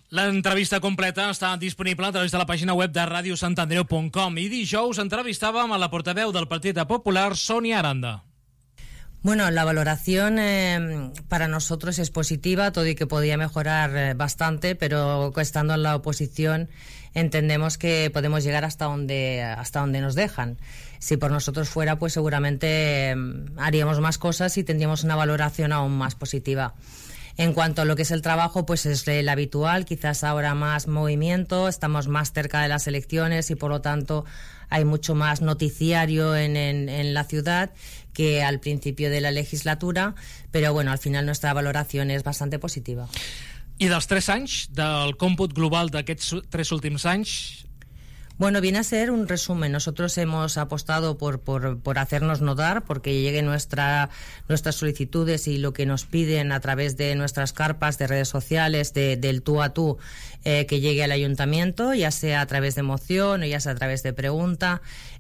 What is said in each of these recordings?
L'entrevista completa està disponible a través de la pàgina web de radiosantandreu.com i dijous entrevistàvem a la portaveu del Partit Popular, Sonia Aranda. Bueno, la valoración para nosotros es positiva, todo y que podía mejorar bastante, pero estando en la oposición entendemos que podemos llegar hasta donde nos dejan. Si por nosotros fuera, pues seguramente haríamos más cosas y tendríamos una valoración aún más positiva. En cuanto a lo que es el trabajo, pues es el habitual, quizás ahora más movimiento, estamos más cerca de las elecciones y por lo tanto hay mucho más noticiario en la ciudad que al principio de la legislatura, pero bueno, al final nuestra valoración es bastante positiva. I dels 3 anys, del còmput global d'aquests 3 últims anys... Bueno, viene a ser un resumen. Nosotros hemos apostado por hacernos notar, porque lleguen nuestras solicitudes y lo que nos piden a través de nuestras carpas de redes sociales, del tú a tú, que llegue al ayuntamiento, ya sea a través de moción o ya sea a través de pregunta.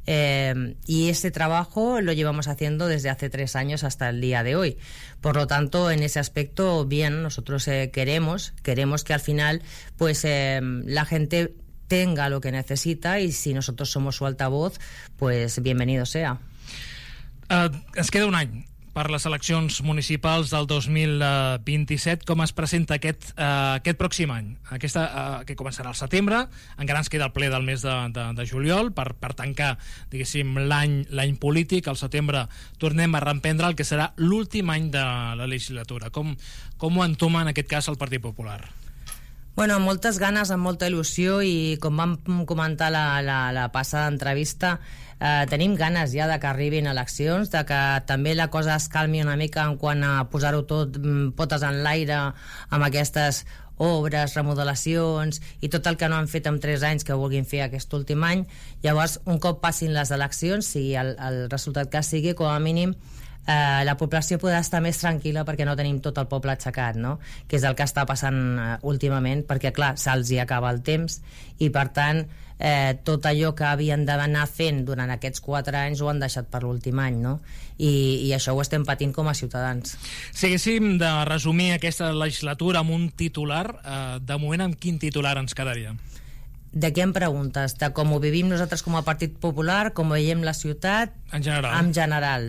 Y ese trabajo lo llevamos haciendo desde hace 3 años hasta el día de hoy. Por lo tanto, en ese aspecto, bien, nosotros queremos que al final pues la gente tenga lo que necesita y si nosotros somos su altavoz, pues bienvenido sea. Ens queda un any per les eleccions municipals del 2027. Com es presenta aquest pròxim any? Que començarà al setembre, encara ens queda el ple del mes de juliol per tancar, diguéssim, l'any polític. Al setembre tornem a reemprendre el que serà l'últim any de la legislatura. Com ho entoma en aquest cas el Partit Popular? Bueno, amb moltes ganes, amb molta il·lusió i com vam comentar la passada entrevista, tenim ganes ja de que arribin eleccions, de que també la cosa es calmi una mica en quant a posar-ho tot potes en l'aire amb aquestes obres, remodelacions i tot el que no han fet en 3 anys que vulguin fer aquest últim any. Llavors, un cop passin les eleccions, sigui el resultat que sigui, com a mínim la població podrà estar més tranquil·la perquè no tenim tot el poble aixecat, no? Que és el que està passant últimament, perquè clar, se'ls hi acaba el temps i per tant tot allò que havien d'anar fent durant aquests 4 anys ho han deixat per l'últim any, no? I això ho estem patint com a ciutadans. Si haguéssim de resumir aquesta legislatura amb un titular, de moment amb quin titular ens quedaria? De què em preguntes? De com ho vivim nosaltres com a Partit Popular, com veiem la ciutat? En general. En general.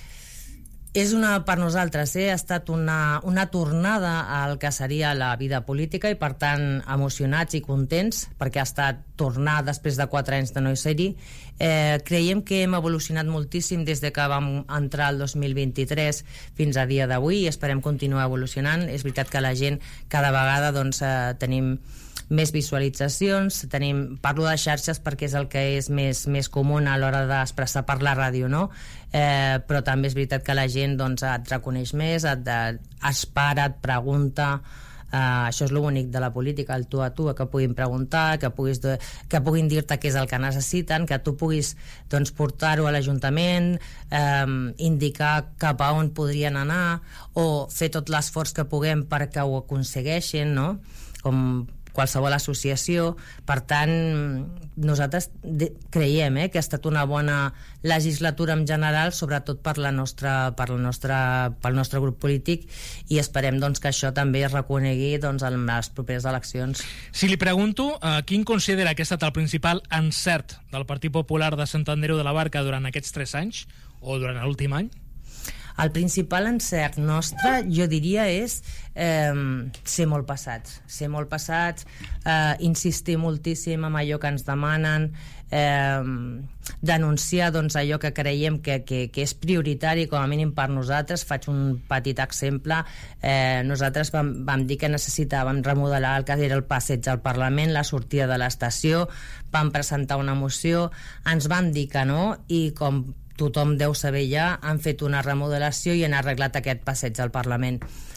És per nosaltres ha estat una tornada al que seria la vida política i per tant emocionats i contents perquè ha estat tornar després de 4 anys de no ser-hi. Creiem que hem evolucionat moltíssim des de que vam entrar al 2023 fins a dia d'avui i esperem continuar evolucionant. És veritat que la gent cada vegada tenim més visualitzacions, parlo de xarxes perquè és el que és més comú a l'hora d'expressar per la ràdio, no? Però també és veritat que la gent et reconeix més, es para, et pregunta. Això és lo bonic de la política, el tu a tu, que puguin preguntar, que puguin dir-te què és el que necessiten, que tu puguis portar-ho a l'Ajuntament, indicar cap a on podrien anar o fer tot l'esforç que puguem perquè ho aconsegueixin, no? Com qualsevol associació. Per tant, nosaltres creiem que ha estat una bona legislatura en general, sobretot pel nostre grup polític, i esperem que això també es reconegui en les properes eleccions. Si li pregunto, quin considera que ha estat el principal encert del Partit Popular de Sant Andreu de la Barca durant aquests 3 anys o durant l'últim any? El principal encert nostre, jo diria, és ser molt passats, insistir moltíssim en allò que ens demanen, denunciar allò que creiem que és prioritari, com a mínim per nosaltres. Faig un petit exemple. Nosaltres vam dir que necessitàvem remodelar el que era el passeig al Parlament, la sortida de l'estació, vam presentar una moció, ens van dir que no, i com tothom deu saber ja, han fet una remodelació i han arreglat aquest passeig al Parlament.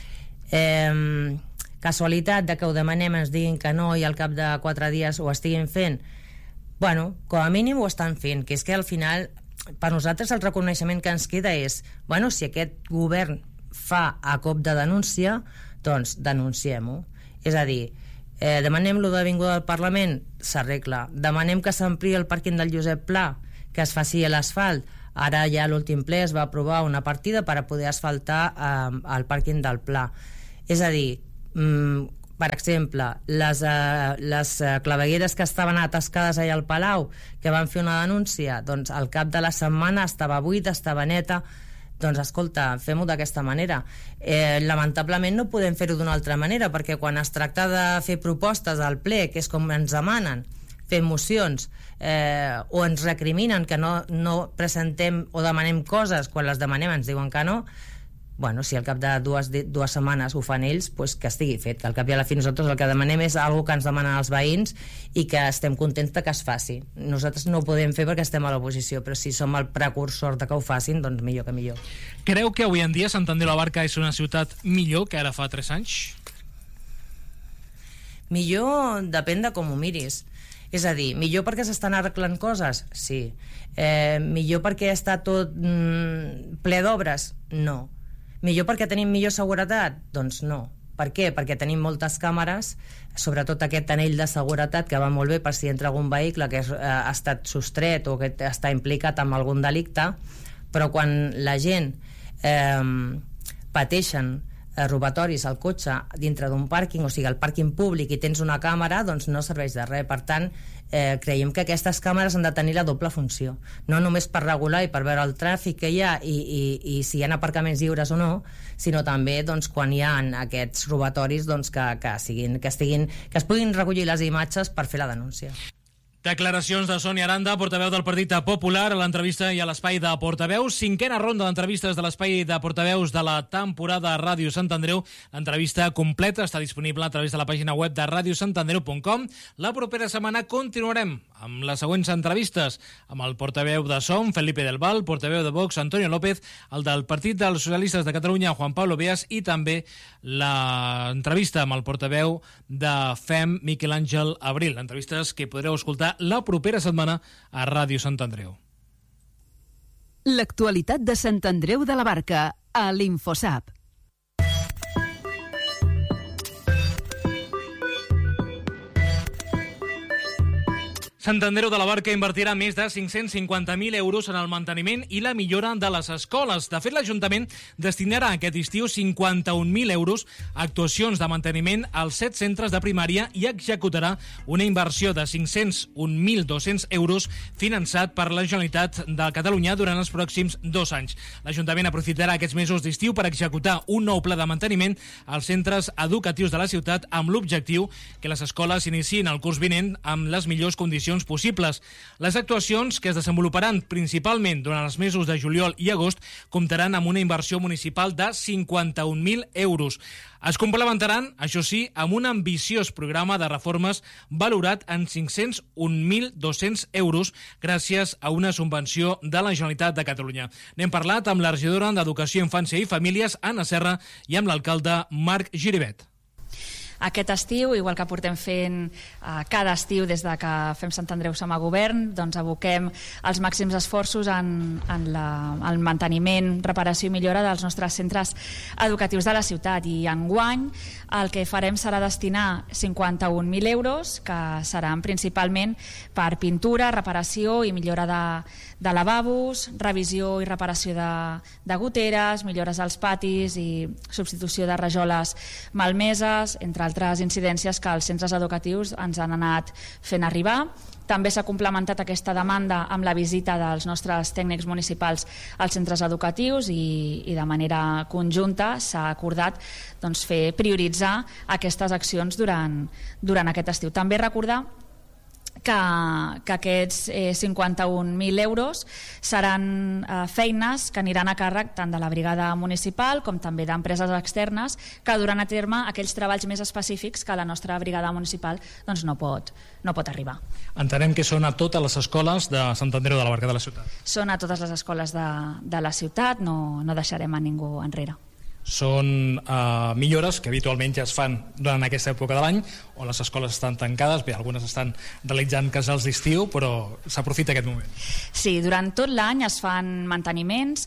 Casualitat de que ho demanem, ens diguin que no i al cap de 4 dies ho estiguin fent? Bueno, com a mínim ho estan fent, que és que al final per nosaltres el reconeixement que ens queda és, bueno, si aquest govern fa a cop de denúncia, doncs denunciem-ho. És a dir, demanem-lo d'Avinguda del Parlament, s'arregla. Demanem que s'ampliï el pàrquing del Josep Pla, que es faci l'asfalt. Ara ja a l'últim ple es va aprovar una partida per a poder asfaltar el pàrquing del Pla. És a dir, per exemple, les clavegueres que estaven atascades allà al Palau, que van fer una denúncia, doncs al cap de la setmana estava buida, estava neta. Doncs escolta, fem-ho d'aquesta manera. Lamentablement no podem fer-ho d'una altra manera, perquè quan es tracta de fer propostes al ple, que és com ens demanen, fer mocions, o ens recriminen que no presentem o demanem coses, quan les demanem ens diuen que no. Bueno, si al cap de dues setmanes ho fan ells, pues que estigui fet, que al cap i a la fi nosaltres el que demanem és algo que ens demanen els veïns i que estem contents de que es faci. Nosaltres no ho podem fer perquè estem a l'oposició, però si som el precursor de que ho facin, doncs millor que millor. Creu que avui en dia Sant Andreu de la Barca és una ciutat millor que ara fa 3 anys? Millor depèn de com ho miris. És a dir, millor perquè s'estan arreglant coses? Sí. Millor perquè està tot ple d'obres? No. Millor perquè tenim millor seguretat? Doncs no. Per què? Perquè tenim moltes càmeres, sobretot aquest anell de seguretat que va molt bé per si entra algun vehicle que ha estat sostret o que està implicat en algun delicte, però quan la gent pateixen robatoris al cotxe dintre d'un pàrquing, o sigui, al pàrquing públic, i tens una càmera, doncs no serveix de res. Per tant, creiem que aquestes càmeres han de tenir la doble funció, no només per regular i per veure el tràfic que hi ha i si hi ha aparcaments lliures o no, sinó també doncs, quan hi ha aquests robatoris doncs, que es puguin recollir les imatges per fer la denúncia. Declaracions de Sònia Aranda, portaveu del Partit Popular, a l'entrevista i a l'espai de portaveus. 5a ronda d'entrevistes de l'espai de portaveus de la temporada Ràdio Sant Andreu. L'entrevista completa està disponible a través de la pàgina web de radiosantandreu.com. La propera setmana continuarem amb les següents entrevistes amb el portaveu de SOM, Felipe del Val, portaveu de Vox, Antonio López, el del Partit dels Socialistes de Catalunya, Juan Pablo Beas, i també l'entrevista amb el portaveu de FEM, Miquel Àngel Abril. Entrevistes que podreu escoltar la propera setmana a Ràdio Sant Andreu. L'actualitat de Sant Andreu de la Barca a l'Infosap. Sant Andreu de la Barca invertirà més de 550.000 euros en el manteniment i la millora de les escoles. De fet, l'Ajuntament destinarà aquest estiu 51.000 euros a actuacions de manteniment als 7 centres de primària i executarà una inversió de 501.200 euros finançat per la Generalitat de Catalunya durant els pròxims 2 anys. L'Ajuntament aprofitarà aquests mesos d'estiu per executar un nou pla de manteniment als centres educatius de la ciutat amb l'objectiu que les escoles iniciïn el curs vinent amb les millors condicions possibles. Les actuacions, que es desenvoluparan principalment durant els mesos de juliol i agost, comptaran amb una inversió municipal de 51.000 euros. Es complementaran, això sí, amb un ambiciós programa de reformes valorat en 501.200 euros gràcies a una subvenció de la Generalitat de Catalunya. N'hem parlat amb la regidora d'Educació, Infància i Famílies, Anna Serra, i amb l'alcalde Marc Giribet. Aquest estiu, igual que portem fent cada estiu des de que fem Sant Andreu som a govern, doncs aboquem els màxims esforços en el manteniment, reparació i millora dels nostres centres educatius de la ciutat. I enguany el que farem serà destinar 51.000 euros, que seran principalment per pintura, reparació i millora de lavabos, revisió i reparació de goteres, millores als patis i substitució de rajoles malmeses, entre altres incidències que els centres educatius ens han anat fent arribar. També s'ha complementat aquesta demanda amb la visita dels nostres tècnics municipals als centres educatius i de manera conjunta s'ha acordat doncs, prioritzar aquestes accions durant aquest estiu. També recordar que aquests 51.000 euros seran feines que aniran a càrrec tant de la brigada municipal com també d'empreses externes que duran a terme aquells treballs més específics que la nostra brigada municipal doncs, no pot arribar. Entenem que són a totes les escoles de Sant Andreu de la Barca de la ciutat. Són a totes les escoles de la ciutat, no deixarem a ningú enrere. Són millores que habitualment ja es fan durant aquesta època de l'any, on les escoles estan tancades, bé, algunes estan realitzant casals d'estiu, però s'aprofita aquest moment. Sí, durant tot l'any es fan manteniments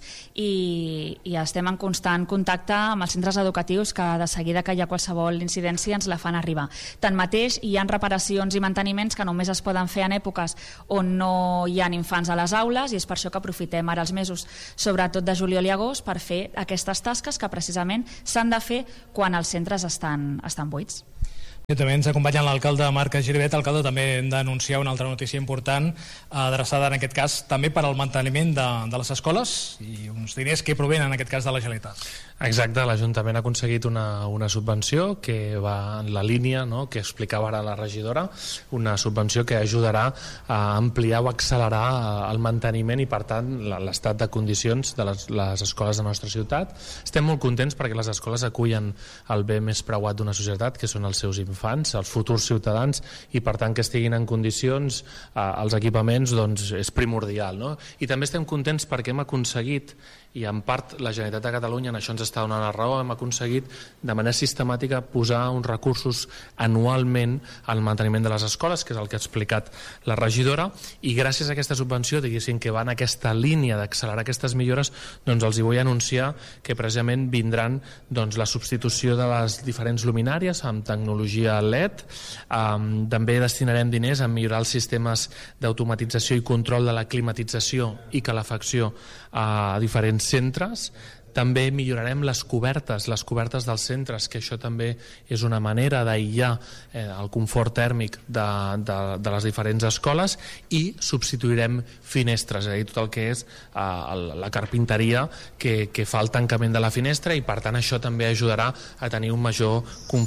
i estem en constant contacte amb els centres educatius que de seguida que hi ha qualsevol incidència ens la fan arribar. Tanmateix, hi ha reparacions i manteniments que només es poden fer en èpoques on no hi ha infants a les aules i és per això que aprofitem ara els mesos, sobretot de juliol i agost, per fer aquestes tasques que precisament s'han de fer quan els centres estan buits. I també ens acompanya l'alcalde Marc Giribet. Alcalde, també hem d'anunciar una altra notícia important, adreçada en aquest cas també per al manteniment de les escoles i uns diners que provenen en aquest cas de la Generalitat. Exacte, l'Ajuntament ha aconseguit una subvenció que va en la línia, no?, que explicava ara la regidora, una subvenció que ajudarà a ampliar o accelerar el manteniment i, per tant, l'estat de condicions de les escoles de la nostra ciutat. Estem molt contents perquè les escoles acullen el bé més preuat d'una societat, que són els seus infants, els futurs ciutadans, i per tant que estiguin en condicions els equipaments, doncs és primordial, no? I també estem contents perquè hem aconseguit, i en part la Generalitat de Catalunya en això ens està donant la raó, hem aconseguit de manera sistemàtica posar uns recursos anualment al manteniment de les escoles, que és el que ha explicat la regidora, i gràcies a aquesta subvenció, diguéssim, que va en aquesta línia d'accelerar aquestes millores, doncs els hi vull anunciar que precisament vindran doncs, la substitució de les diferents luminàries amb tecnologia LED, també destinarem diners a millorar els sistemes d'automatització i control de la climatització i calefacció a diferents centres. També millorarem les cobertes dels centres, que això també és una manera d'aïllar el confort tèrmic de les diferents escoles, i substituirem finestres, és a dir, tot el que és la carpinteria que fa el tancament de la finestra, i per tant això també ajudarà a tenir un major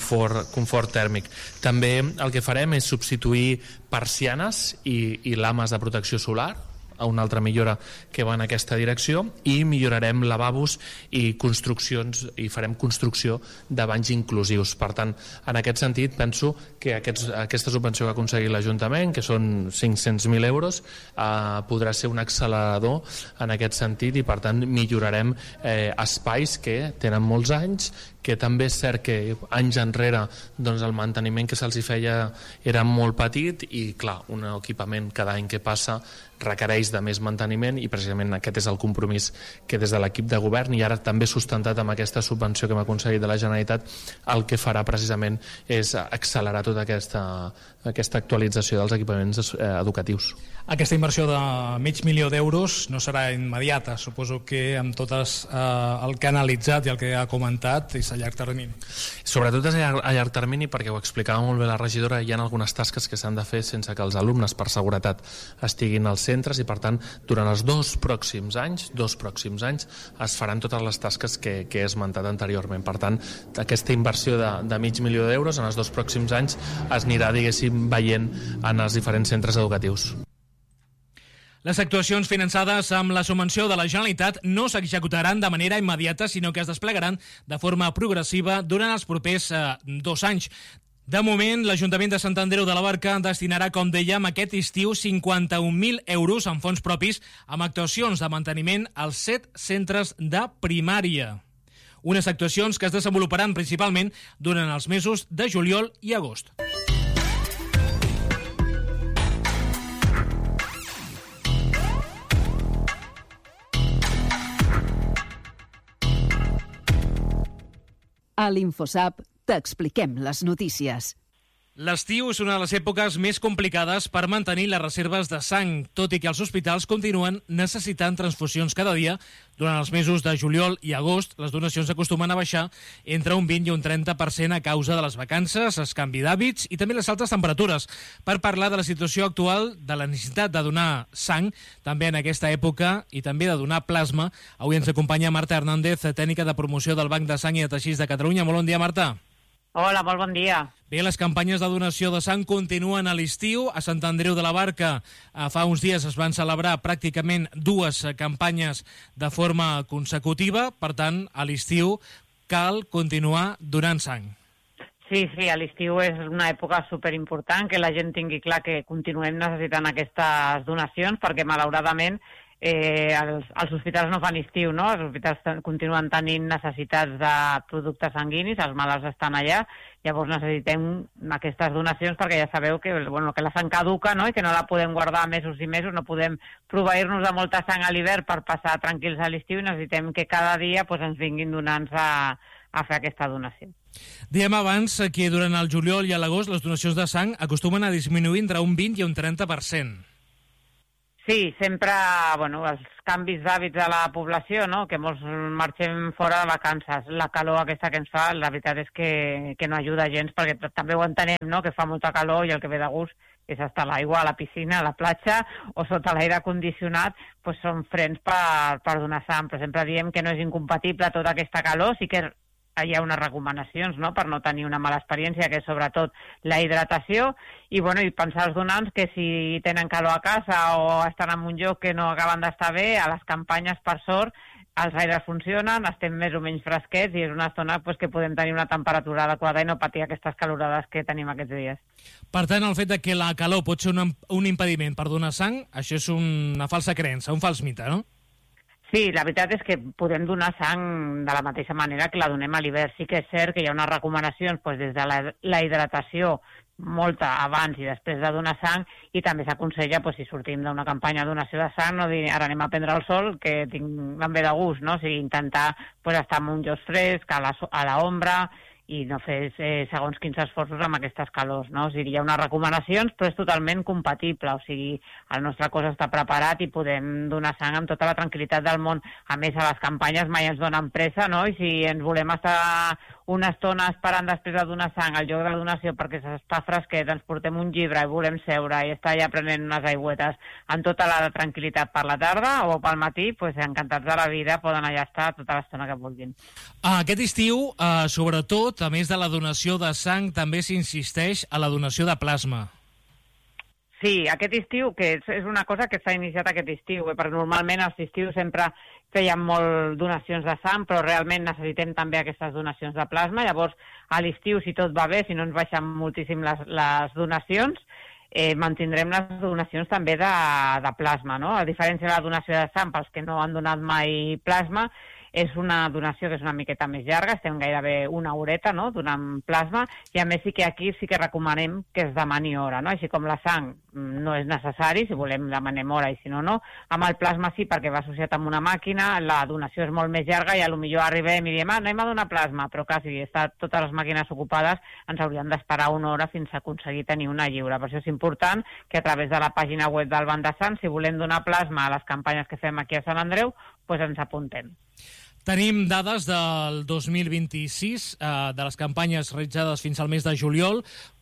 confort tèrmic. També el que farem és substituir persianes i lames de protecció solar, a una altra millora que va en aquesta direcció, i millorarem lavabos i construccions, i farem construcció de banys inclusius. Per tant, en aquest sentit, penso que aquesta subvenció que ha aconseguit l'Ajuntament, que són 500.000 euros, podrà ser un accelerador en aquest sentit, i per tant millorarem espais que tenen molts anys, que també és cert que anys enrere doncs, el manteniment que se'ls hi feia era molt petit, i clar, un equipament cada any que passa requereix de més manteniment, i precisament aquest és el compromís que des de l'equip de govern, i ara també sustentat amb aquesta subvenció que hem aconseguit de la Generalitat, el que farà precisament és accelerar tota aquesta actualització dels equipaments educatius. Aquesta inversió de $500.000 no serà immediata, suposo que amb totes el que ha analitzat i el que ha comentat és a llarg termini. Sobretot és a llarg termini, perquè ho explicava molt bé la regidora, hi ha algunes tasques que s'han de fer sense que els alumnes, per seguretat, estiguin als centres, i per tant durant els dos pròxims anys es faran totes les tasques que he esmentat anteriorment. Per tant, aquesta inversió de $500.000 en els dos pròxims anys es anirà, diguéssim, veient en els diferents centres educatius. Les actuacions finançades amb la subvenció de la Generalitat no s'executaran de manera immediata, sinó que es desplegaran de forma progressiva durant els propers 2 anys. De moment, l'Ajuntament de Sant Andreu de la Barca destinarà, com dèiem, aquest estiu 51.000 euros en fons propis amb actuacions de manteniment als 7 centres de primària. Unes actuacions que es desenvoluparan principalment durant els mesos de juliol i agost. A l'InfoSap t'expliquem les notícies. L'estiu és una de les èpoques més complicades per mantenir les reserves de sang, tot i que els hospitals continuen necessitant transfusions cada dia. Durant els mesos de juliol i agost, les donacions acostumen a baixar entre un 20 i un 30% a causa de les vacances, el canvi d'hàbits i també les altes temperatures. Per parlar de la situació actual, de la necessitat de donar sang, també en aquesta època, i també de donar plasma, avui ens acompanya Marta Hernández, tècnica de promoció del Banc de Sang i de Teixits de Catalunya. Molt bon dia, Marta. Hola, molt bon dia. Bé, les campanyes de donació de sang continuen a l'estiu. A Sant Andreu de la Barca fa uns dies es van celebrar pràcticament 2 campanyes de forma consecutiva. Per tant, a l'estiu cal continuar donant sang. Sí, a l'estiu és una època superimportant, que la gent tingui clar que continuem necessitant aquestes donacions, perquè malauradament els hospitals no fan estiu, no? Els hospitals continuen tenint necessitats de productes sanguinis, els malalts estan allà, llavors necessitem aquestes donacions perquè ja sabeu que la sang caduca, no? I que no la podem guardar mesos i mesos, no podem proveir-nos de molta sang a l'hivern per passar tranquils a l'estiu, i necessitem que cada dia ens vinguin donants a fer aquesta donació. Dèiem abans que durant el juliol i l'agost les donacions de sang acostumen a disminuir entre un 20 i un 30%. Sí, sempre, els canvis d'hàbits de la població, no? Que molts marxem fora de vacances. La calor aquesta que ens fa, la veritat és que no ajuda gens, perquè també ho entenem, no? Que fa molta calor i el que ve de gust és estar a l'aigua, a la piscina, a la platja o sota l'aire condicionat, doncs són frens per donar sang. Però sempre diem que no és incompatible tota aquesta calor, sí que hi ha unes recomanacions, no?, per no tenir una mala experiència, que és sobretot la hidratació, i pensar als donants que si tenen calor a casa o estan en un lloc que no acaben d'estar bé, a les campanyes, per sort, els aires funcionen, estem més o menys fresquets i és una estona que podem tenir una temperatura adequada i no patir aquestes calorades que tenim aquests dies. Per tant, el fet de que la calor pot ser un impediment per donar sang, això és una falsa creença, un fals mite, no? Sí, la veritat és que podem donar sang de la mateixa manera que la donem a l'hivern. Sí que és cert que hi ha unes recomanacions des de la hidratació, molta abans i després de donar sang, i també s'aconsella, si sortim d'una campanya de donació de sang, no dir ara anem a prendre el sol, que em ve de gust, no? O sigui, intentar estar en un lloc fresc, a l'ombra, i no fer segons quins esforços amb aquestes calors, no? O sigui, hi ha unes recomanacions, però és totalment compatible, o sigui, el nostre cos està preparat i podem donar sang amb tota la tranquil·litat del món. A més, a les campanyes mai ens donen pressa, no? I si ens volem estar una estona esperant després de donar sang al lloc de donació perquè s'està fresquet, ens portem un llibre i volem seure i estar allà prenent unes aigüetes amb tota la tranquil·litat per la tarda o pel matí, encantats de la vida, poden allà estar tota l'estona que vulguin. Aquest estiu, sobretot, a més de la donació de sang, també s'insisteix a la donació de plasma. Sí, aquest estiu, que és una cosa que s'ha iniciat aquest estiu, perquè normalment als estius sempre feien molt donacions de sang, però realment necessitem també aquestes donacions de plasma. Llavors, a l'estiu, si tot va bé, si no ens baixen moltíssim les donacions, mantindrem les donacions també de plasma, no? A diferència de la donació de sang, pels que no han donat mai plasma, és una donació que és una miqueta més llarga, estem gairebé una horeta, no?, donant plasma, i a més sí que aquí sí que recomanem que es demani hora, no? Així com la sang no és necessari, si volem demanem hora i si no, no. Amb el plasma sí, perquè va associat amb una màquina, la donació és molt més llarga i potser arribem i diem, anem a donar plasma, però clar, si estan totes les màquines ocupades ens hauríem d'esperar una hora fins a aconseguir tenir una lliure. Per això és important que a través de la pàgina web del Banc de Sang, si volem donar plasma a les campanyes que fem aquí a Sant Andreu, ens apuntem. Tenim dades del 2026, de les campanyes realitzades fins al mes de juliol,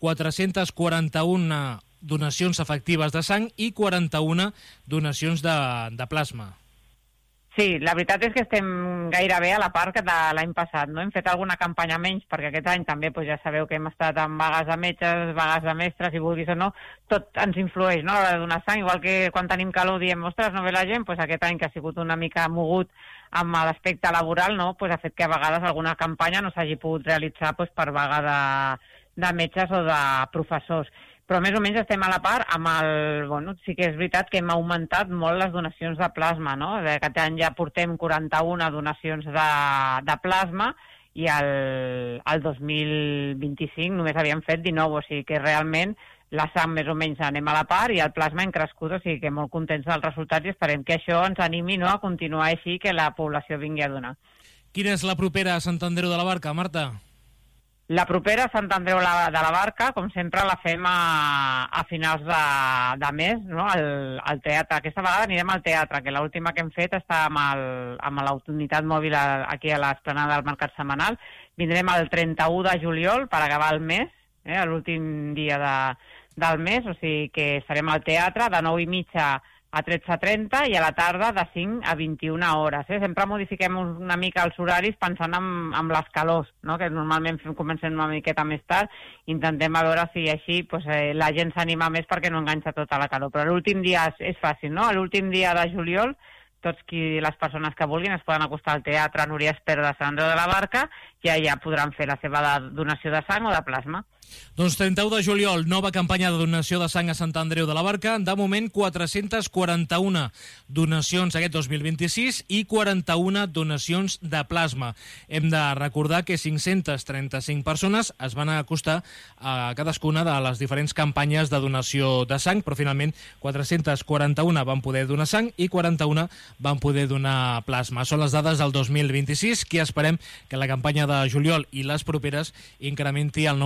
441 donacions efectives de sang i 41 donacions de plasma. Sí, la veritat és que estem gairebé a la part de l'any passat, no? Hem fet alguna campanya menys, perquè aquest any també ja sabeu que hem estat amb vagues de metges, vagues de mestres, si vulguis o no, tot ens influeix, no?, a l'hora de donar sang, igual que quan tenim calor diem, ostres, no ve la gent, aquest any que ha sigut una mica mogut amb l'aspecte laboral, no?, ha fet que a vegades alguna campanya no s'hagi pogut realitzar per vaga de metges o de professors. Però més o menys estem a la part amb sí que és veritat que hem augmentat molt les donacions de plasma, no? Aquest any ja portem 41 donacions de plasma i el 2025 només havíem fet 19, o sigui que realment la sang més o menys anem a la part i el plasma hem crescut, o sigui que molt contents dels resultats i esperem que això ens animi, no?, a continuar així, que la població vingui a donar. Quina és la propera a Sant Andreu de la Barca, Marta? La propera, Sant Andreu de la Barca, com sempre, la fem a finals de mes, no?, al teatre. Aquesta vegada anirem al teatre, que l'última que hem fet està amb la unitat mòbil aquí a l'esplanada del Mercat Setmanal. Vindrem el 31 de juliol per acabar el mes, l'últim dia del mes, o sigui que estarem al teatre de 9:30 a 13:30 i a la tarda de 5 a 21 hores. Sempre modifiquem una mica els horaris pensant en les calors, no?, que normalment comencem una miqueta més tard, intentem a veure si així la gent s'anima més perquè no enganxa tota la calor. Però l'últim dia és fàcil, no?, l'últim dia de juliol les persones que vulguin es poden acostar al teatre Núria Espert de Sant Andreu de la Barca i allà podran fer la seva donació de sang o de plasma. Doncs 31 de juliol, nova campanya de donació de sang a Sant Andreu de la Barca. De moment, 441 donacions aquest 2026 i 41 donacions de plasma. Hem de recordar que 535 persones es van acostar a cadascuna de les diferents campanyes de donació de sang, però finalment 441 van poder donar sang i 41 van poder donar plasma. Són les dades del 2026, que esperem que la campanya de juliol i les properes incrementi el nombre de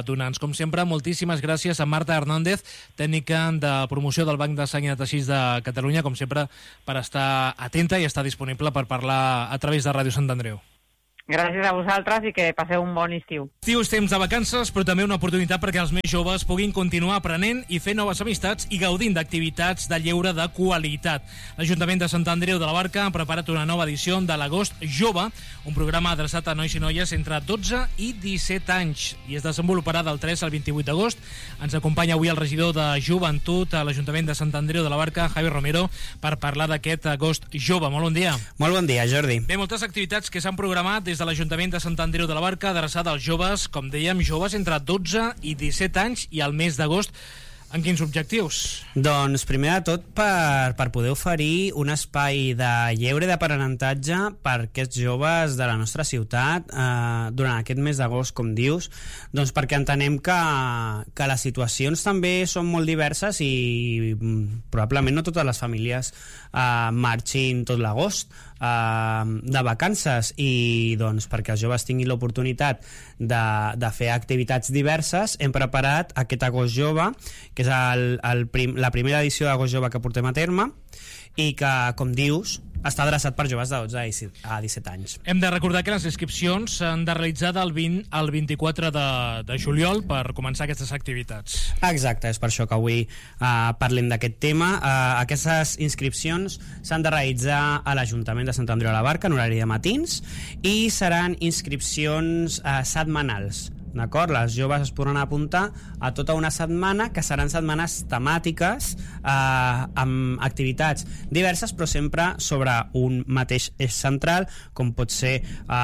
donants. Com sempre, moltíssimes gràcies a Marta Hernández, tècnica de promoció del Banc de Sang i de Teixits de Catalunya, com sempre, per estar atenta i estar disponible per parlar a través de Ràdio Sant Andreu. Gràcies a vosaltres i que passeu un bon estiu. Estiu és temps de vacances, però també una oportunitat perquè els més joves puguin continuar aprenent i fer noves amistats i gaudint d'activitats de lleure de qualitat. L'Ajuntament de Sant Andreu de la Barca ha preparat una nova edició de l'Agost Jove, un programa adreçat a nois i noies entre 12 i 17 anys i es desenvoluparà del 3 al 28 d'agost. Ens acompanya avui el regidor de Joventut a l'Ajuntament de Sant Andreu de la Barca, Javi Romero, per parlar d'aquest Agost Jove. Molt bon dia. Molt bon dia, Jordi. Bé, moltes activitats que s'han programat des de l'Ajuntament de Sant Andreu de la Barca, adreçada als joves, com dèiem, joves entre 12 i 17 anys i al mes d'agost. En quins objectius? Doncs, primer de tot, per poder oferir un espai de lleure d'aprenentatge per aquests joves de la nostra ciutat durant aquest mes d'agost, com dius, doncs perquè entenem que les situacions també són molt diverses i probablement no totes les famílies marxin tot l'agost de vacances i doncs perquè els joves tinguin l'oportunitat de fer activitats diverses hem preparat aquest Agost Jove, que és la primera edició d'Agost Jove que portem a terme i que, com dius, està adreçat per joves de 12 a 17 anys. Hem de recordar que les inscripcions s'han de realitzar del 20 al 24 de juliol per començar aquestes activitats. Exacte, és per això que avui parlem d'aquest tema. Aquestes inscripcions s'han de realitzar a l'Ajuntament de Sant Andreu de la Barca en horari de matins i seran inscripcions setmanals. D'acord? Les joves es podran apuntar a tota una setmana, que seran setmanes temàtiques amb activitats diverses, però sempre sobre un mateix eix central, com pot ser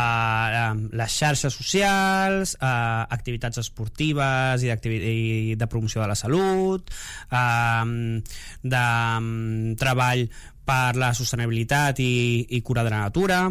les xarxes socials, activitats esportives i de promoció de la salut, de treball per la sostenibilitat i cura de la natura,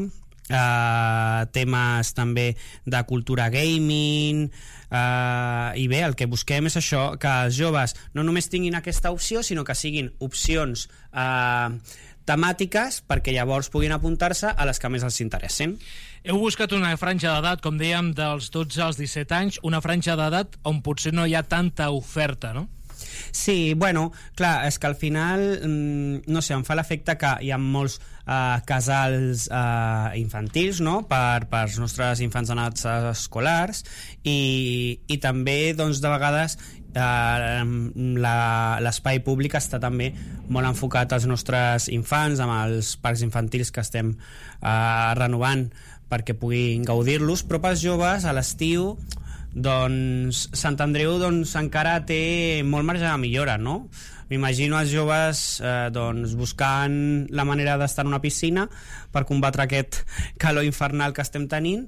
temes també de cultura gaming i bé, el que busquem és això, que els joves no només tinguin aquesta opció, sinó que siguin opcions temàtiques perquè llavors puguin apuntar-se a les que més els interessen. Heu buscat una franja d'edat, com dèiem, dels 12 als 17 anys, una franja d'edat on potser no hi ha tanta oferta, no? Sí, bueno, clar, és que al final, no sé, em fa l'efecte que hi ha molts casals infantils, no?, per als nostres infants en edats escolars i també, doncs, de vegades l'espai públic està també molt enfocat als nostres infants, amb els parcs infantils que estem renovant perquè puguin gaudir-los, però pels joves a l'estiu doncs Sant Andreu doncs, encara té molt marge de millora, no? M'imagino els joves doncs, buscant la manera d'estar en una piscina per combatre aquest calor infernal que estem tenint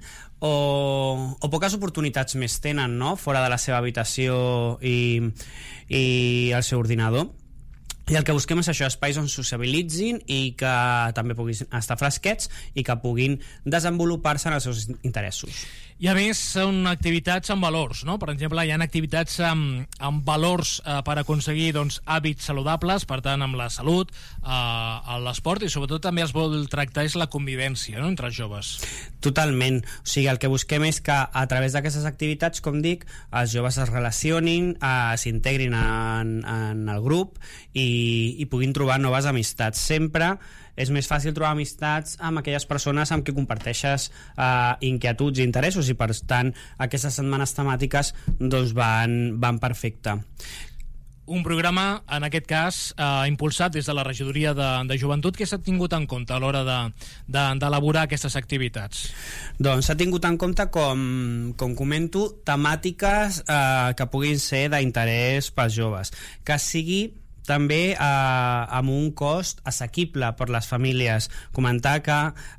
o poques oportunitats més tenen, no?, fora de la seva habitació i el seu ordinador. I el que busquem és això, espais on sociabilitzin i que també puguin estar fresquets i que puguin desenvolupar-se en els seus interessos. I a més són activitats amb valors, no? Per exemple, hi ha activitats amb valors per aconseguir doncs, hàbits saludables, per tant amb la salut, l'esport i sobretot també es vol tractar és la convivència, no?, entre els joves. Totalment, o sigui, el que busquem és que a través d'aquestes activitats, com dic, els joves es relacionin, s'integrin en el grup i puguin trobar noves amistats. Sempre és més fàcil trobar amistats amb aquelles persones amb qui comparteixes inquietuds i interessos i per tant aquestes setmanes temàtiques doncs van perfecte. Un programa, en aquest cas, impulsat des de la regidoria de Joventut, que s'ha tingut en compte a l'hora d'elaborar aquestes activitats? Doncs s'ha tingut en compte, com comento, temàtiques que puguin ser d'interès pels joves, que sigui també amb un cost assequible per les famílies. Comentar que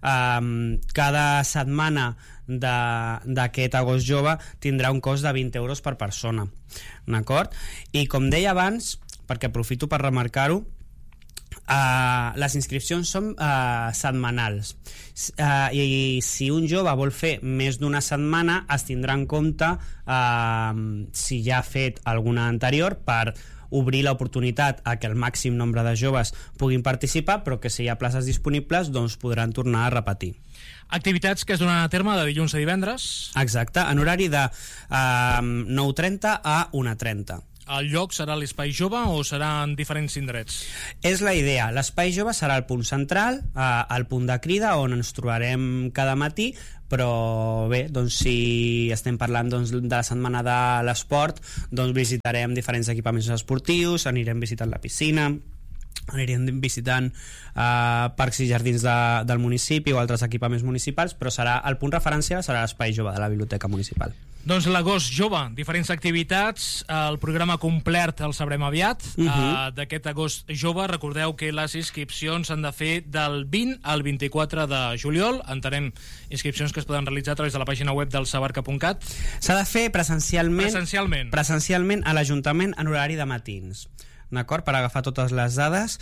cada setmana d'aquest Agost Jove tindrà un cost de 20 euros per persona, d'acord? I com deia abans, perquè aprofito per remarcar-ho, les inscripcions són setmanals i si un jove vol fer més d'una setmana es tindrà en compte si ja ha fet alguna anterior per obrir l'oportunitat a que el màxim nombre de joves puguin participar, però que si hi ha places disponibles doncs podran tornar a repetir. Activitats que es donen a terme de dilluns a divendres. Exacte, en horari de 9:30 a 1:30. El lloc serà l'Espai Jove o serà en diferents indrets? És la idea. L'Espai Jove serà el punt central, el punt de crida on ens trobarem cada matí, però bé, doncs si estem parlant doncs, de la setmana de l'esport, doncs visitarem diferents equipaments esportius, anirem visitant la piscina, anirem visitant parcs i jardins del municipi o altres equipaments municipals, però el punt referència serà l'Espai Jove de la Biblioteca Municipal. Doncs l'agost jove, diferents activitats, el programa complet el sabrem aviat. D'aquest agost jove, recordeu que les inscripcions s'han de fer del 20 al 24 de juliol. Entenem inscripcions que es poden realitzar a través de la pàgina web del sabarca.cat. S'ha de fer presencialment a l'Ajuntament en horari de matins, d'acord, per agafar totes les dades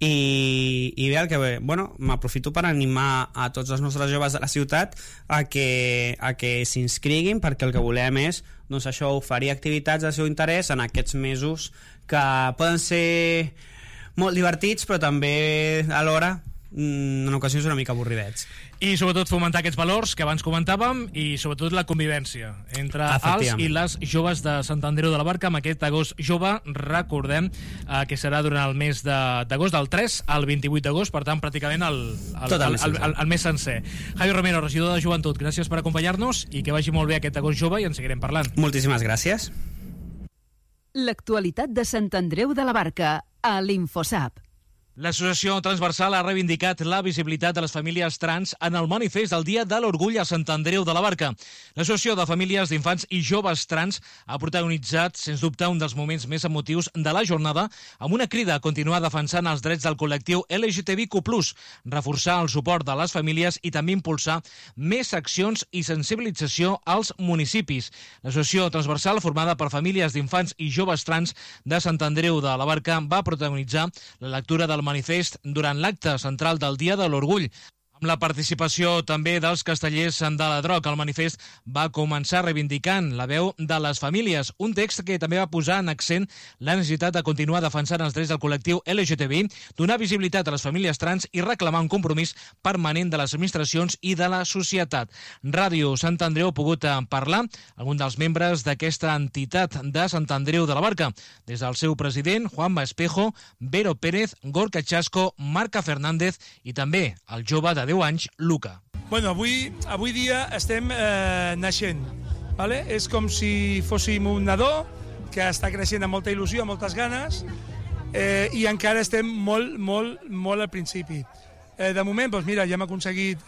i bé, el que m'aprofito per animar a tots els nostres joves de la ciutat a que s'inscriguin, perquè el que volem és doncs això, oferir activitats de seu interès en aquests mesos que poden ser molt divertits però també alhora en ocasions una mica avorridets. I sobretot fomentar aquests valors que abans comentàvem i sobretot la convivència entre els i les joves de Sant Andreu de la Barca amb aquest agost jove. Recordem que serà durant el mes d'agost, del 3 al 28 d'agost, per tant pràcticament el mes sencer. Javi Romero, regidor de Joventut, gràcies per acompanyar-nos i que vagi molt bé aquest agost jove i en seguirem parlant. Moltíssimes gràcies. L'actualitat de Sant Andreu de la Barca a l'Infosap. L'Associació Transversal ha reivindicat la visibilitat de les famílies trans en el manifest del Dia de l'Orgull a Sant Andreu de la Barca. L'Associació de Famílies d'Infants i Joves Trans ha protagonitzat, sens dubte, un dels moments més emotius de la jornada amb una crida a continuar defensant els drets del col·lectiu LGTBIQ+, reforçar el suport de les famílies i també impulsar més accions i sensibilització als municipis. L'Associació Transversal, formada per famílies d'infants i joves trans de Sant Andreu de la Barca, va protagonitzar la lectura del manifest durant l'acte central del Dia de l'Orgull. Amb la participació també dels castellers de la Droc, el manifest va començar reivindicant la veu de les famílies, un text que també va posar en accent la necessitat de continuar defensant els drets del col·lectiu LGTBI, donar visibilitat a les famílies trans i reclamar un compromís permanent de les administracions i de la societat. Ràdio Sant Andreu ha pogut parlar algun dels membres d'aquesta entitat de Sant Andreu de la Barca, des del seu president, Juanma Espejo, Vero Pérez, Gorka Chasco, Marca Fernández i també el jove de 10 anys, Luca. Bueno, avui dia estem naixent. Vale? És com si fóssim un nadó que està creixent amb molta il·lusió, amb moltes ganes, i encara estem molt, molt, molt al principi. De moment, doncs mira, ja hem aconseguit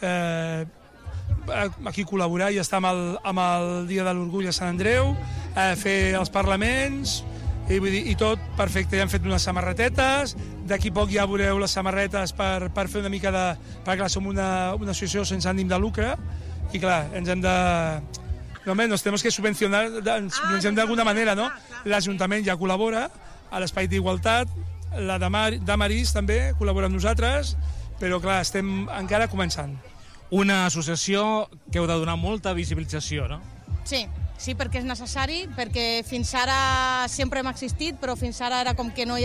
aquí col·laborar i estar amb el Dia de l'Orgull a Sant Andreu, fer els parlaments, i tot perfecte. Ja hem fet unes samarretetes, d'aquí poc ja veureu les samarretes per fer una mica de... perquè clar, som una associació sense ànim de lucre i clar, ens hem de... nos tenemos que subvencionar, ens hem d'alguna manera, no? L'Ajuntament ja col·labora, a l'Espai d'Igualtat, la Damaris també col·labora amb nosaltres, però clar, estem encara començant. Una associació que heu de donar molta visibilització, no? Sí, perquè és necessari, perquè fins ara sempre hem existit, però fins ara era com que no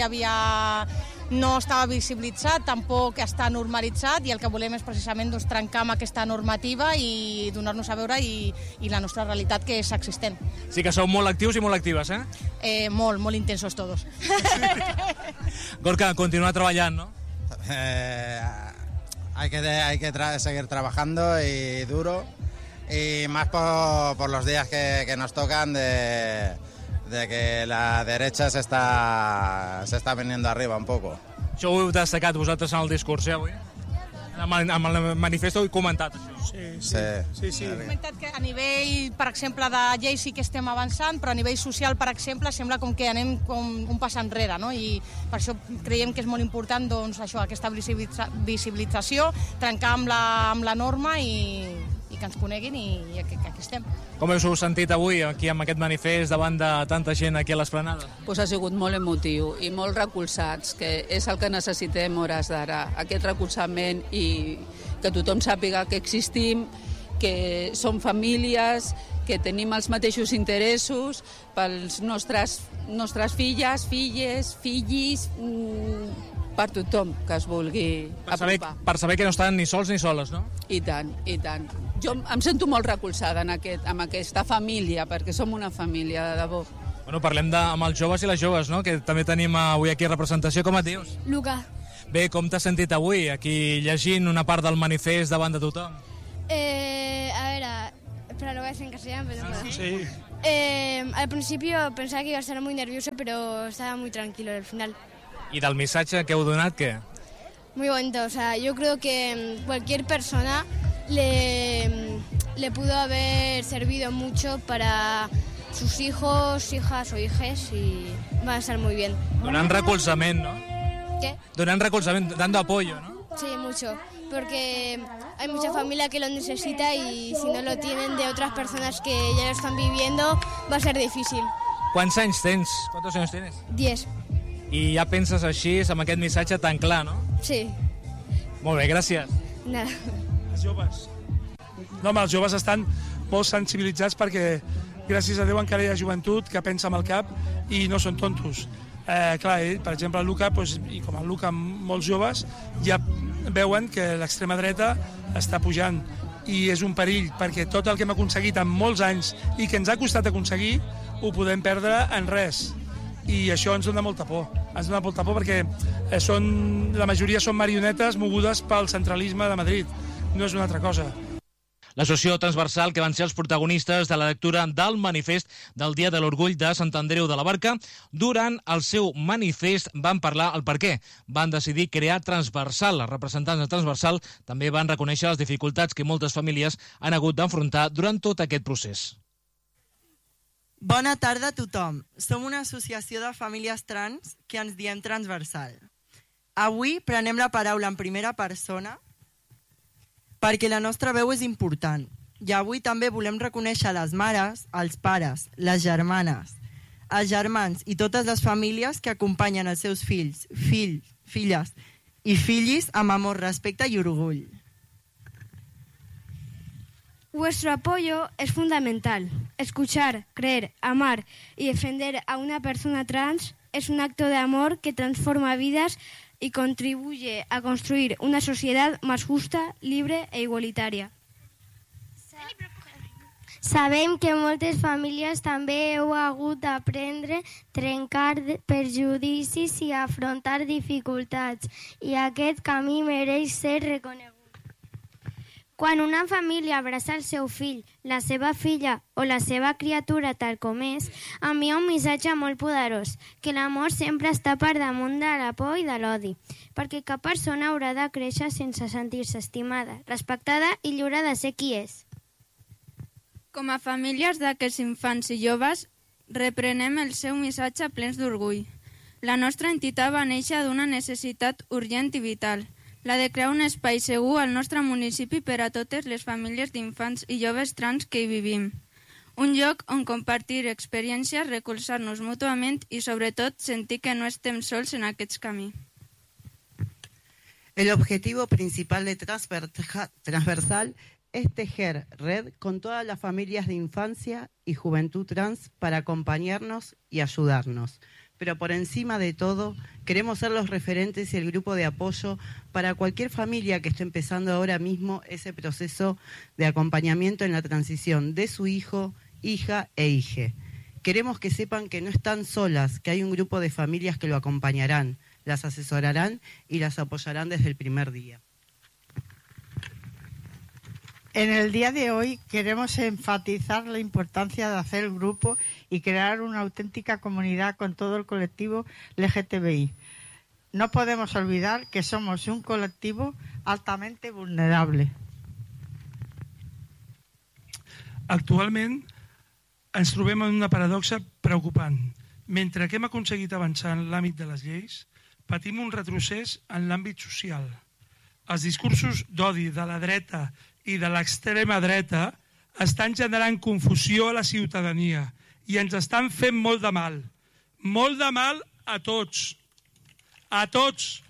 estava visibilitzat, tampoc està normalitzat, i el que volem és precisament trencar amb aquesta normativa i donar-nos a veure i la nostra realitat que és existent. Sí que sou molt actius i molt actives, eh? Molt intensos todos. Gorka, continuar treballant, ¿no? Hay que seguir trabajando y duro. Y más por los días que nos tocan de que la derecha se está viniendo arriba un poco. Això ho heu destacat vosaltres en el discurs, avui? Amb el manifest ho he comentat, això. Sí. He comentat que a nivell, per exemple, de llei sí que estem avançant, però a nivell social, per exemple, sembla com que anem com un pas enrere, no? I per això creiem que és molt important, doncs, això, aquesta visibilització, trencar amb la norma i que ens coneguin i aquí estem. Com heu sentit avui aquí amb aquest manifest davant de tanta gent aquí a l'Esplanada? Pues ha sigut molt emotiu i molt recolzats, que és el que necessitem hores d'ara, aquest recolzament i que tothom sàpiga que existim, que som famílies que tenim els mateixos interessos pels nostres filles, fills, per tothom que es vulgui apropar. Per saber que no estan ni sols ni soles, no? I tant, i tant. Jo em sento molt recolzada amb aquesta família, perquè som una família, de debò. Bueno, parlem amb els joves i les joves, no? Que també tenim avui aquí representació. Com et dius? Luca. Bé, com t'has sentit avui, aquí llegint una part del manifest davant de tothom? A ver, espera, lo voy a hacer en castellano, pero no puedo. Sí. Al principio pensaba que iba a estar muy nervioso, pero estaba muy tranquilo al final. I del missatge que heu donat, què? Muy bonito, o sea, yo creo que cualquier persona le pudo haber servido mucho para sus hijos, hijas o hijes y van a estar muy bien. Donant recolzament, no? ¿Qué? Donant recolzament, dando apoyo, ¿no? Sí, mucho, porque hay mucha familia que lo necesita y si no lo tienen de otras personas que ya lo están viviendo, va a ser difícil. Quants anys tens? ¿Cuántos años tienes? 10. I ja penses així, amb aquest missatge tan clar, no? Sí. Molt bé, gràcies. Nada. Els joves. No, home, els joves estan molt sensibilitzats perquè, gràcies a Déu, encara hi ha joventut que pensa amb el cap i no són tontos. Clar, per exemple, el Luca, i com el Luca, molts joves, ja veuen que l'extrema dreta està pujant i és un perill, perquè tot el que hem aconseguit en molts anys i que ens ha costat aconseguir, ho podem perdre en res. I això ens dona molta por. Ens dona molta por perquè la majoria són marionetes mogudes pel centralisme de Madrid. No és una altra cosa. L'associació transversal que van ser els protagonistes de la lectura del manifest del Dia de l'Orgull de Sant Andreu de la Barca, durant el seu manifest van parlar el per què. Van decidir crear Transversal. Els representants de Transversal també van reconèixer les dificultats que moltes famílies han hagut d'enfrontar durant tot aquest procés. Bona tarda a tothom. Som una associació de famílies trans que ens diem Transversal. Avui prenem la paraula en primera persona perquè la nostra veu és important. I avui també volem reconèixer les mares, els pares, les germanes, els germans i totes les famílies que acompanyen els seus fills, filles i fillis amb amor, respecte i orgull. Vuestro apoyo es fundamental. Escuchar, creer, amar y defender a una persona trans es un acto de amor que transforma vidas y contribuye a construir una sociedad más justa, libre e igualitaria. Sabem que moltes famílies també heu hagut d'aprendre, trencar perjudicis i afrontar dificultats, i aquest camí mereix ser reconegut. Quan una família abraça el seu fill, la seva filla o la seva criatura tal com és, envia un missatge molt poderós, que l'amor sempre està per damunt de la por i de l'odi, perquè cap persona haurà de créixer sense sentir-se estimada, respectada i lliure de ser qui és. Com a famílies d'aquests infants i joves, reprenem el seu missatge plens d'orgull. La nostra entitat va néixer d'una necessitat urgent i vital, la de crear un espai segur al nostre municipi per a totes les famílies d'infants i joves trans que hi vivim. Un lloc on compartir experiències, recolzar-nos mútuament i, sobretot, sentir que no estem sols en aquest camí. El objetivo principal de Transversal es tejer red con todas las familias de infancia y juventud trans para acompañarnos y ayudarnos. Pero por encima de todo, queremos ser los referentes y el grupo de apoyo para cualquier familia que esté empezando ahora mismo ese proceso de acompañamiento en la transición de su hijo, hija e hije. Queremos que sepan que no están solas, que hay un grupo de familias que lo acompañarán, las asesorarán y las apoyarán desde el primer día. En el día de hoy queremos enfatizar la importancia de hacer el grupo y crear una auténtica comunidad con todo el colectivo LGTBI. No podemos olvidar que somos un colectivo altamente vulnerable. Actualment ens trobem en una paradoxa preocupant. Mentre que hem aconseguit avançar en l'àmbit de les lleis, patim un retrocés en l'àmbit social. Els discursos d'odi de la dreta i de l'extrema dreta estan generant confusió a la ciutadania i ens estan fent molt de mal a tots, a tots.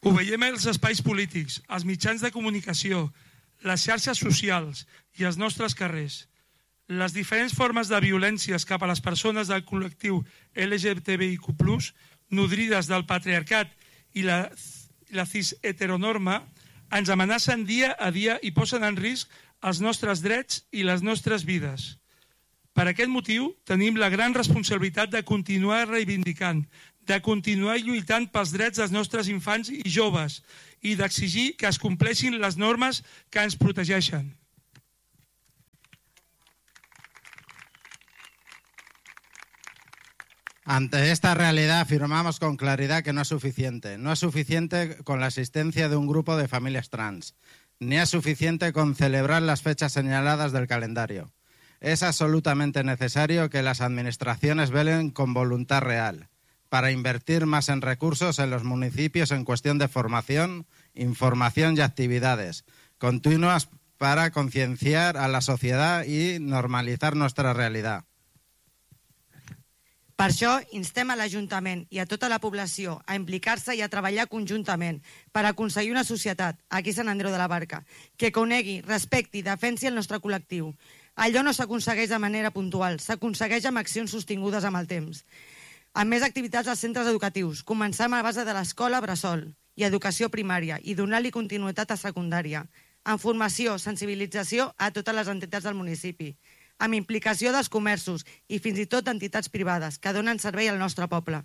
Ho veiem als espais polítics, als mitjans de comunicació, les xarxes socials i els nostres carrers. Les diferents formes de violències cap a les persones del col·lectiu LGTBIQ+, nodrides del patriarcat i la cis-heteronorma, ens amenacen dia a dia i posen en risc els nostres drets i les nostres vides. Per aquest motiu, tenim la gran responsabilitat de continuar reivindicant, de continuar lluitant pels drets dels nostres infants i joves i d'exigir que es compleixin les normes que ens protegeixen. Ante esta realidad afirmamos con claridad que no es suficiente. No es suficiente con la existencia de un grupo de familias trans, ni es suficiente con celebrar las fechas señaladas del calendario. Es absolutamente necesario que las administraciones velen con voluntad real para invertir más en recursos en los municipios en cuestión de formación, información y actividades continuas para concienciar a la sociedad y normalizar nuestra realidad. Per això, instem a l'Ajuntament i a tota la població a implicar-se i a treballar conjuntament per aconseguir una societat, aquí a Sant Andreu de la Barca, que conegui, respecti i defensi el nostre col·lectiu. Allò no s'aconsegueix de manera puntual, s'aconsegueix amb accions sostingudes amb el temps. Amb més activitats als centres educatius, començant a base de l'escola bressol i educació primària i donar-li continuïtat a secundària, amb formació, sensibilització a totes les entitats del municipi, amb implicació dels comerços i fins i tot d'entitats privades que donen servei al nostre poble.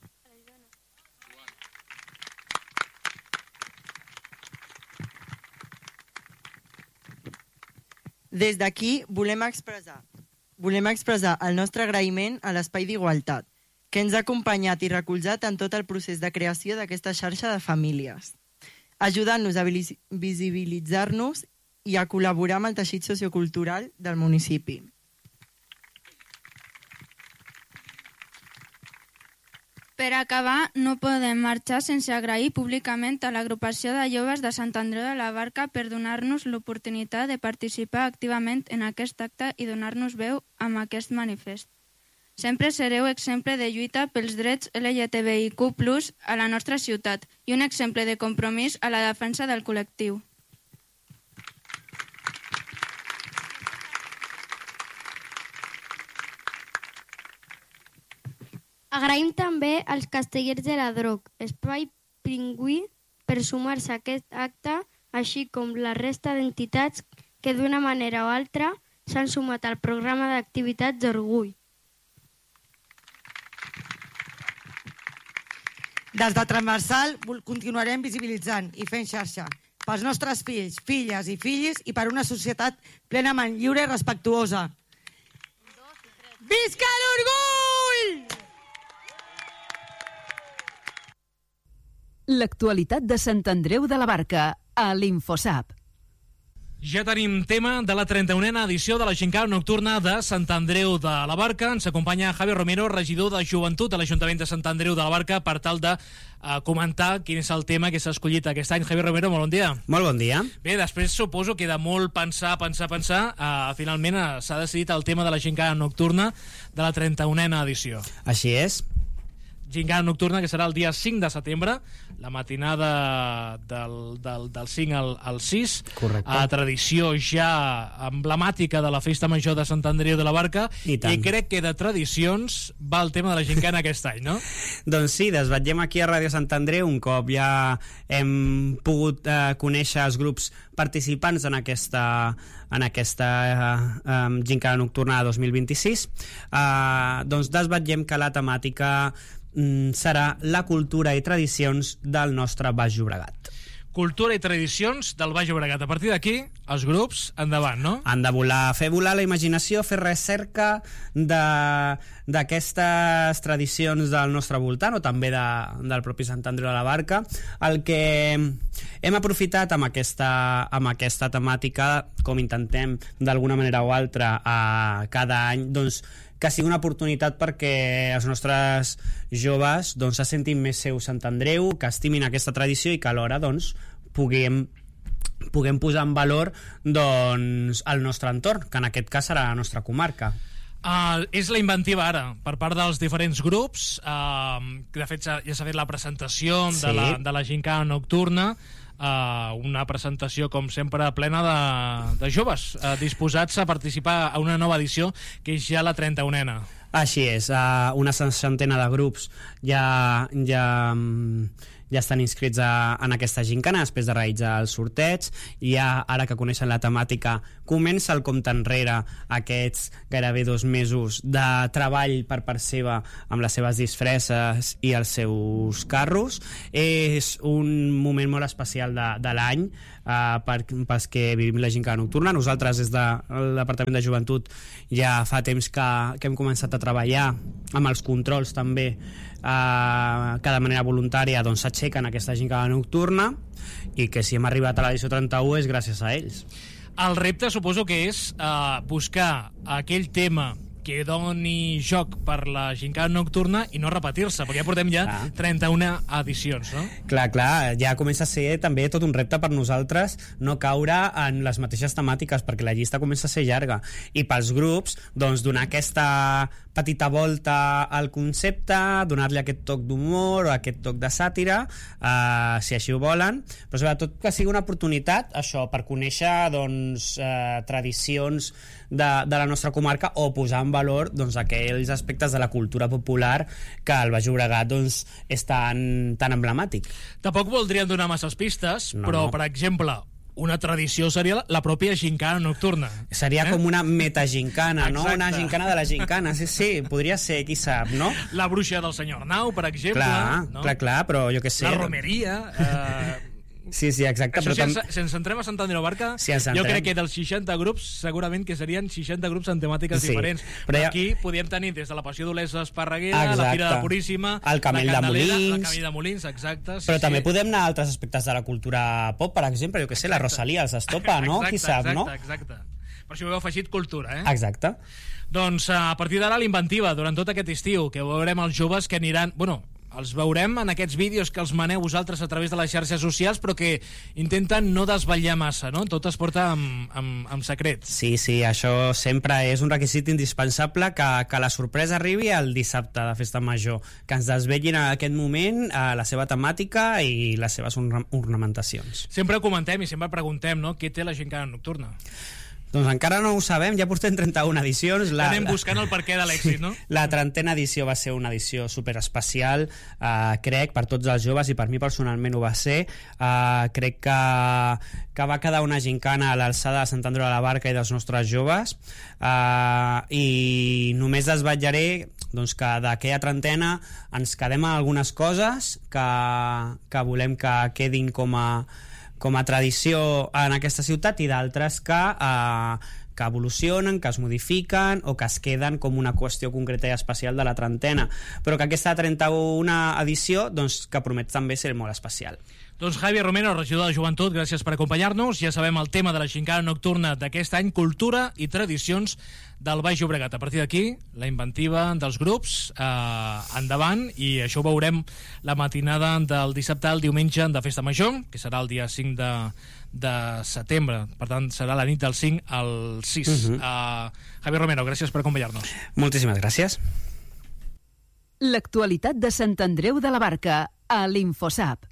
Des d'aquí volem expressar el nostre agraïment a l'Espai d'Igualtat, que ens ha acompanyat i recolzat en tot el procés de creació d'aquesta xarxa de famílies, ajudant-nos a visibilitzar-nos i a col·laborar amb el teixit sociocultural del municipi. Per acabar, no podem marxar sense agrair públicament a l'agrupació de joves de Sant Andreu de la Barca per donar-nos l'oportunitat de participar activament en aquest acte i donar-nos veu amb aquest manifest. Sempre sereu exemple de lluita pels drets LGTBIQ+ a la nostra ciutat i un exemple de compromís a la defensa del col·lectiu. Agraïm també als Castellers de la Droc, Espai Pingüí, per sumar-se a aquest acte, així com la resta d'entitats que d'una manera o altra s'han sumat al programa d'activitats d'Orgull. Des de Transversal continuarem visibilitzant i fent xarxa pels nostres fills, filles i fills i per una societat plenament lliure i respectuosa. Visca l'orgull! L'actualitat de Sant Andreu de la Barca, a l'Infosap. Ja tenim tema de la 31a edició de la Gincana Nocturna de Sant Andreu de la Barca. Ens acompanya Javi Romero, regidor de Joventut de l'Ajuntament de Sant Andreu de la Barca, per tal de comentar quin és el tema que s'ha escollit aquest any. Javi Romero, molt bon dia. Molt bon dia. Bé, després suposo que de molt pensar, finalment s'ha decidit el tema de la Gincana Nocturna de la 31a edició. Així és. Gincana Nocturna, que serà el dia 5 de setembre, la matinada del 5 al 6. Correcte. A tradició ja emblemàtica de la Festa Major de Sant Andreu de la Barca. I crec que de tradicions va el tema de la Gincana aquest any, no? Doncs sí, desvetllem aquí a Ràdio Sant Andreu un cop ja hem pogut conèixer els grups participants en aquesta Gincana Nocturna de 2026. Doncs desvetllem que la temàtica serà la cultura i tradicions del nostre Baix Llobregat. Cultura i tradicions del Baix Llobregat. A partir d'aquí, els grups endavant, no? Han de fer volar la imaginació, fer recerca d'aquestes tradicions del nostre voltant o també del propi Sant Andreu de la Barca. El que hem aprofitat amb aquesta temàtica, com intentem d'alguna manera o altra cada any, doncs que sigui una oportunitat perquè els nostres joves se sentin més seu Sant Andreu, que estimin aquesta tradició i que alhora puguem posar en valor el nostre entorn, que en aquest cas serà la nostra comarca. És la inventiva ara, per part dels diferents grups. De fet, ja s'ha fet la presentació de la gincana nocturna, una presentació, com sempre, plena de joves disposats a participar a una nova edició, que és ja la 31a. Així és, una 60 de grups ja estan inscrits en aquesta gincana després de realitzar el sorteig, i ara que coneixen la temàtica comença el compte enrere, aquests gairebé 2 mesos de treball per part seva amb les seves disfresses i els seus carros. És un moment molt especial de l'any pels que vivim la gincana nocturna. Nosaltres des del Departament de Joventut ja fa temps que hem començat a treballar amb els controls també, que de manera voluntària s'aixequen aquesta gincana nocturna, i que si hem arribat a l'edició 31 és gràcies a ells. El repte suposo que és buscar aquell tema que doni joc per la gincana nocturna i no repetir-se, perquè ja portem 31 edicions, no? Clar, ja comença a ser també tot un repte per nosaltres no caure en les mateixes temàtiques, perquè la llista comença a ser llarga, i pels grups donar aquesta petita volta al concepte, donar-li aquest toc d'humor o aquest toc de sàtira, si així ho volen, però sobretot que sigui una oportunitat, això, per conèixer tradicions de la nostra comarca, o posar en valor aquells aspectes de la cultura popular que al Baix Llobregat és tan emblemàtic. Tampoc voldríem donar masses pistes, però, per exemple, una tradició seria la pròpia gincana nocturna. Seria com una metagincana, no? Una gincana de la gincana, sí, podria ser, qui sap, no? La bruixa del senyor Arnau, per exemple. Clar, però jo què sé. La romeria... Sí, exacte. Això, si ens centrem a Sant Andreu Barca, jo crec que dels 60 grups segurament que serien 60 grups en temàtiques diferents. Però aquí podíem tenir des de la Passió d'Olesa Esparreguera, la Fira de Puríssima, el Camell de Molins, la Camell de Molins, exacte. Però també podem anar a altres aspectes de la cultura pop, per exemple, jo què sé, la Rosalía, els Estopa, no? Qui sap, no? Exacte. Per això ho heu afegit cultura, Exacte. Doncs a partir d'ara l'inventiva, durant tot aquest estiu, que veurem els joves que aniran... Els veurem en aquests vídeos que els maneu vosaltres a través de les xarxes socials, però que intenten no desvetllar massa, no? Tot es porta amb secret. Sí, això sempre és un requisit indispensable, que la sorpresa arribi el dissabte de Festa Major, que ens desvetllin en aquest moment la seva temàtica i les seves ornamentacions. Sempre comentem i sempre preguntem, no?, què té la gincana nocturna. Doncs encara no ho sabem, ja portem 31 edicions. Anem buscant el perquè de l'èxit, no? La 30a edició va ser una edició superespecial, crec, per tots els joves, i per mi personalment ho va ser. Crec que va quedar una gincana a l'alçada de Sant Andreu de la Barca i dels nostres joves, i només desvetllaré que d'aquella 30a ens quedem amb algunes coses que volem que quedin com a tradició en aquesta ciutat, i d'altres que evolucionen, que es modifiquen o que es queden com una qüestió concreta i especial de la 30a, però que aquesta 31a edició que promet també ser molt especial. Doncs Javi Romero, regidor de Joventut, gràcies per acompanyar-nos. Ja sabem el tema de la gincana nocturna d'aquest any, cultura i tradicions del Baix Llobregat. A partir d'aquí, la inventiva dels grups endavant, i això ho veurem la matinada del dissabte al diumenge de Festa Major, que serà el dia 5 de setembre. Per tant, serà la nit del 5 al 6. Javi Romero, gràcies per acompanyar-nos. Moltíssimes gràcies. L'actualitat de Sant Andreu de la Barca a l'Infosap.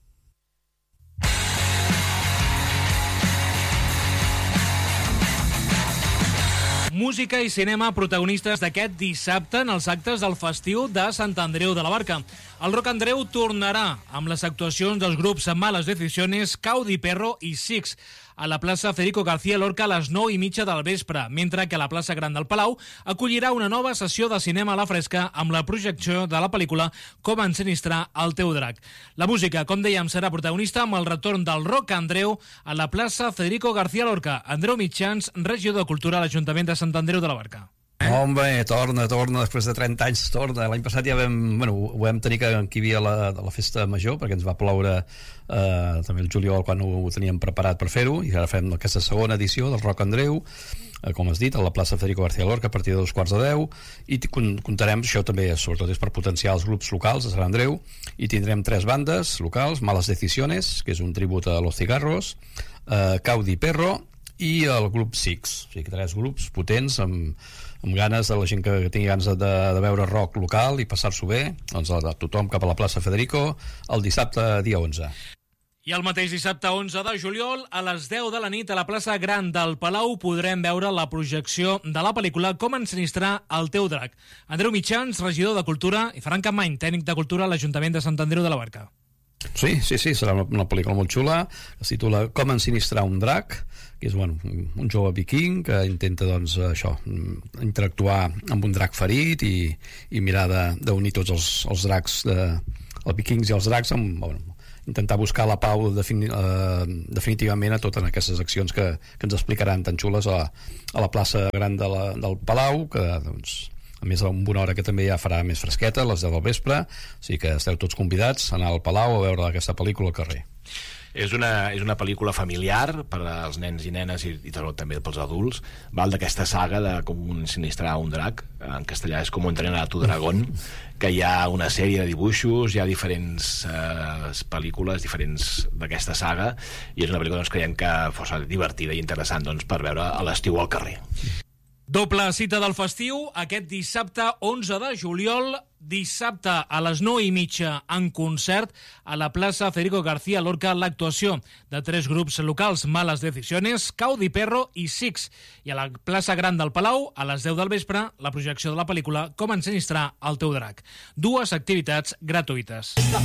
Música i cinema protagonistes d'aquest dissabte en els actes del festiu de Sant Andreu de la Barca. El Rock Andreu tornarà amb les actuacions dels grups Malas Decisiones, Caudi Perro i Six a la plaça Federico García Lorca a les 9:30 del vespre, mentre que la plaça Gran del Palau acollirà una nova sessió de cinema a la fresca amb la projecció de la pel·lícula Com ensinistrar el teu drac. La música, com dèiem, serà protagonista amb el retorn del Rock Andreu a la plaça Federico García Lorca. Andreu Mitjans, regidor de Cultura a l'Ajuntament de Sant Andreu de la Barca. Home, torna, després de 30 anys torna. L'any passat ja ho vam tenir que hi havia la festa major, perquè ens va ploure també el juliol quan ho teníem preparat per fer-ho, i ara fem aquesta segona edició del Rock Andreu, com has dit, a la plaça Federico García Lorca a partir de 2:45, i comptarem, això també sobretot és per potenciar els grups locals de Sant Andreu, i tindrem 3 bandes locals: Malas Decisiones, que és un tribut a Los Cigarros, Caudi Perro i el grup Six, o sigui, 3 grups potents amb ganes de la gent que tingui ganes de veure rock local i passar-s'ho bé, doncs tothom cap a la plaça Federico el dissabte dia 11. I el mateix dissabte 11 de juliol, a les 10 de la nit, a la plaça Gran del Palau, podrem veure la projecció de la pel·lícula Com ensinistrar el teu drac. Andreu Mitjans, regidor de Cultura, i Ferran Capmany, tècnic de Cultura a l'Ajuntament de Sant Andreu de la Barca. Sí, serà una pel·lícula molt xula, que es titula Com ensinistrar un drac, que és un jove viking que intenta interactuar amb un drac ferit i mirar d'unir tots els dracs, els vikings i els dracs, intentar buscar la pau definitivament a totes aquestes accions que ens explicaran tan xules a la plaça Gran del Palau, que a més en una hora que també ja farà més fresqueta, a les 10 del vespre, o sigui que esteu tots convidats a anar al Palau a veure aquesta pel·lícula al carrer. És una pel·lícula familiar per als nens i nenes i també pels adults, val, d'aquesta saga de Com ensinistrar un drac, en castellà és Com entrenar a tu dragón, que hi ha una sèrie de dibuixos, hi ha diferents pel·lícules diferents d'aquesta saga, i és una pel·lícula que creiem que fos divertida i interessant per veure a l'estiu al carrer. Doble cita del festiu, aquest dissabte 11 de juliol, dissabte a les 9:30 en concert a la plaça Federico García Lorca, l'actuació de 3 grups locals, Malas Decisiones, Caudi Perro i Six. I a la plaça Gran del Palau, a les 10 del vespre, la projecció de la pel·lícula Com ensinistrar el teu drac. 2 activitats gratuïtes.